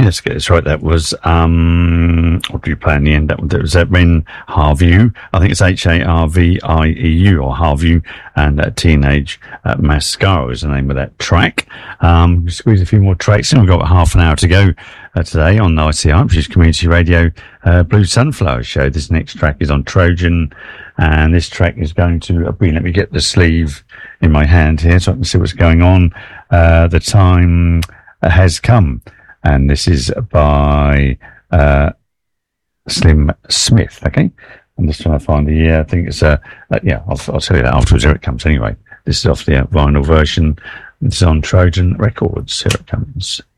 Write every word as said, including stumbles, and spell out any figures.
Let's get this right. That was, um, what did you play in the end? That, that was uh, Ren Harview. I think it's H A R V I E U or Harview, and uh, Teenage uh, Mascara is the name of that track. Um, squeeze a few more tracks in. We've got half an hour to go uh, today on I C R, which is Community Radio uh, Blue Sunflower Show. This next track is on Trojan, and this track is going to uh, be, let me get the sleeve in my hand here so I can see what's going on. Uh, the time has come. And this is by uh, Slim Smith, okay? I'm just trying to find the, yeah, I think it's, uh, uh yeah, I'll, I'll tell you that afterwards. Here it comes anyway. This is off the uh, vinyl version. It's on Trojan Records. Here it comes.